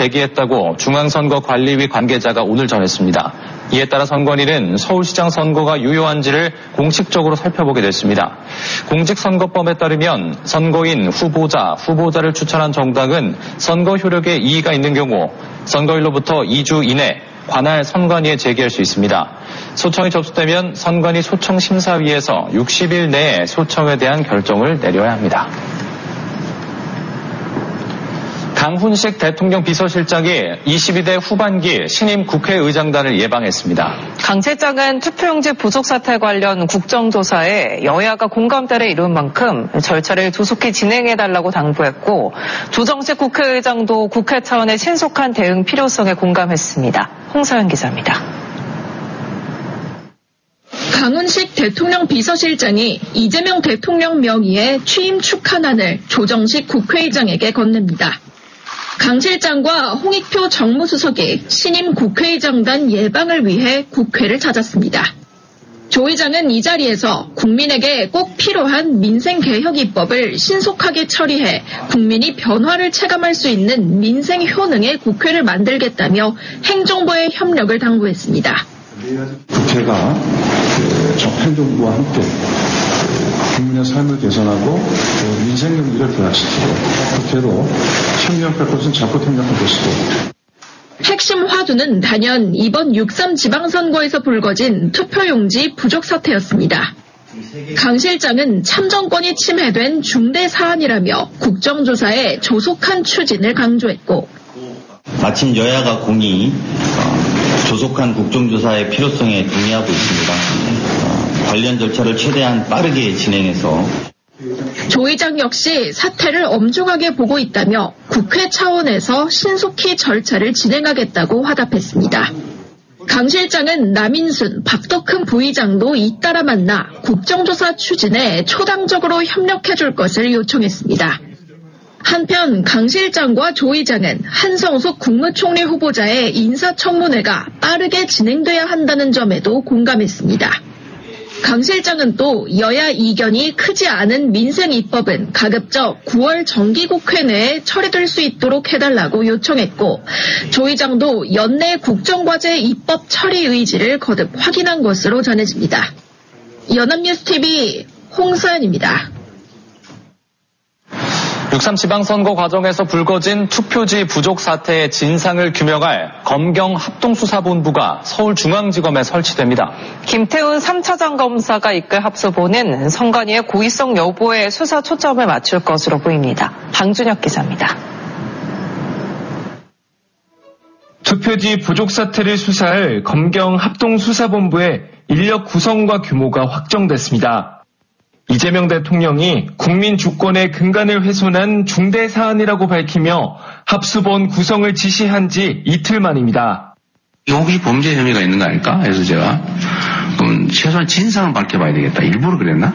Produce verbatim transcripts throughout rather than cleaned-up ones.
제기했다고 중앙선거관리위 관계자가 오늘 전했습니다. 이에 따라 선관위는 서울시장 선거가 유효한지를 공식적으로 살펴보게 됐습니다. 공직선거법에 따르면 선거인, 후보자, 후보자를 추천한 정당은 선거 효력에 이의가 있는 경우 선거일로부터 이 주 이내 관할 선관위에 제기할 수 있습니다. 소청이 접수되면 선관위 소청심사위에서 육십 일 내에 소청에 대한 결정을 내려야 합니다. 강훈식 대통령 비서실장이 이십이 대 후반기 신임 국회의장단을 예방했습니다. 강 실장은 투표용지 부족 사태 관련 국정조사에 여야가 공감대를 이룬 만큼 절차를 조속히 진행해달라고 당부했고 조정식 국회의장도 국회 차원의 신속한 대응 필요성에 공감했습니다. 홍서연 기자입니다. 강훈식 대통령 비서실장이 이재명 대통령 명의의 취임 축하난을 조정식 국회의장에게 건넵니다. 강 실장과 홍익표 정무수석이 신임 국회의장단 예방을 위해 국회를 찾았습니다. 조 의장은 이 자리에서 국민에게 꼭 필요한 민생개혁 입법을 신속하게 처리해 국민이 변화를 체감할 수 있는 민생 효능의 국회를 만들겠다며 행정부의 협력을 당부했습니다. 국회가 행정부와 함께 국민의 삶을 개선하고 민생 경기를 부각시키고 국회로 협력할 것은 자꾸 협력할 것이고. 핵심 화두는 단연 이번 육삼 지방선거에서 불거진 투표용지 부족 사태였습니다. 강 실장은 참정권이 침해된 중대 사안이라며 국정조사의 조속한 추진을 강조했고. 마침 여야가 공히 조속한 국정조사의 필요성에 동의하고 있습니다. 관련 절차를 최대한 빠르게 진행해서. 조 의장 역시 사태를 엄중하게 보고 있다며 국회 차원에서 신속히 절차를 진행하겠다고 화답했습니다. 강 실장은 남인순, 박덕흠 부의장도 잇따라 만나 국정조사 추진에 초당적으로 협력해줄 것을 요청했습니다. 한편 강 실장과 조 의장은 한성숙 국무총리 후보자의 인사청문회가 빠르게 진행돼야 한다는 점에도 공감했습니다. 강 실장은 또 여야 이견이 크지 않은 민생 입법은 가급적 구월 정기국회 내에 처리될 수 있도록 해달라고 요청했고 조 의장도 연내 국정과제 입법 처리 의지를 거듭 확인한 것으로 전해집니다. 연합뉴스티비 홍서연입니다. 육삼 지방선거 과정에서 불거진 투표지 부족 사태의 진상을 규명할 검경 합동수사본부가 서울중앙지검에 설치됩니다. 김태훈 삼 차장 검사가 이끌 합수본은 선관위의 고의성 여부에 수사 초점을 맞출 것으로 보입니다. 방준혁 기자입니다. 투표지 부족 사태를 수사할 검경 합동수사본부의 인력 구성과 규모가 확정됐습니다. 이재명 대통령이 국민 주권의 근간을 훼손한 중대 사안이라고 밝히며 합수본 구성을 지시한 지 이틀 만입니다. 혹시 범죄 혐의가 있는 거 아닐까 해서 제가 그럼 최소한 진상을 밝혀봐야 되겠다. 일부러 그랬나?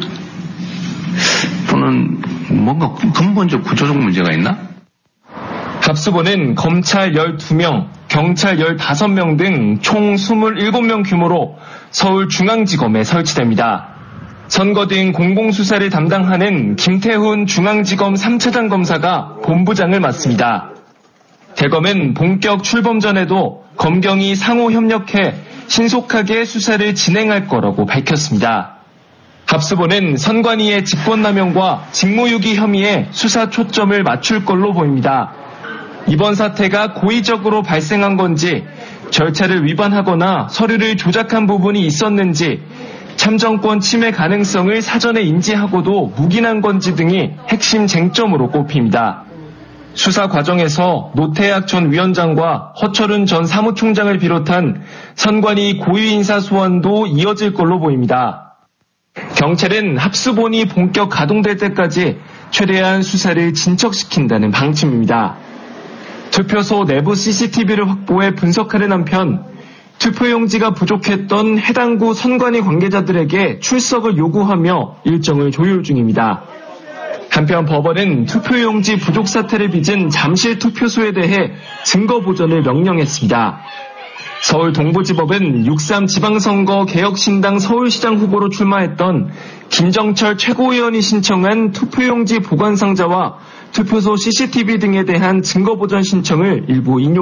또는 뭔가 근본적 구조적 문제가 있나? 합수본은 검찰 열두 명, 경찰 열다섯 명 등 총 이십칠 명 규모로 서울중앙지검에 설치됩니다. 선거 등 공공수사를 담당하는 김태훈 중앙지검 삼 차장 검사가 본부장을 맡습니다. 대검은 본격 출범 전에도 검경이 상호 협력해 신속하게 수사를 진행할 거라고 밝혔습니다. 합수본은 선관위의 직권남용과 직무유기 혐의에 수사 초점을 맞출 걸로 보입니다. 이번 사태가 고의적으로 발생한 건지 절차를 위반하거나 서류를 조작한 부분이 있었는지 참정권 침해 가능성을 사전에 인지하고도 묵인한 건지 등이 핵심 쟁점으로 꼽힙니다. 수사 과정에서 노태학 전 위원장과 허철은 전 사무총장을 비롯한 선관위 고위 인사 소환도 이어질 걸로 보입니다. 경찰은 합수본이 본격 가동될 때까지 최대한 수사를 진척시킨다는 방침입니다. 투표소 내부 씨씨티비를 확보해 분석하는 한편 투표용지가 부족했던 해당 구 선관위 관계자들에게 출석을 요구하며 일정을 조율 중입니다. 한편 법원은 투표용지 부족 사태를 빚은 잠실 투표소에 대해 증거 보전을 명령했습니다. 서울 동부지법은 육삼 지방선거 개혁신당 서울시장 후보로 출마했던 김정철 최고위원이 신청한 투표용지 보관상자와 투표소 씨씨티비 등에 대한 증거 보전 신청을 일부 인용